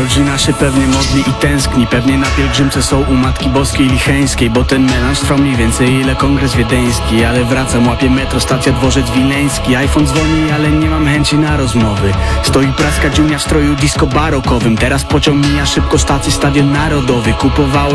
Rodzina się pewnie modli i tęskni, pewnie na pielgrzymce są u Matki Boskiej Licheńskiej, bo ten melanż trwa mniej więcej ile kongres wiedeński. Ale wracam, łapię metro, stacja Dworzec Wileński. iPhone dzwoni, ale nie mam chęci na rozmowy. Stoi praska dziunia w stroju disco barokowym. Teraz pociąg mija szybko, stację Stadion Narodowy. Kupowałem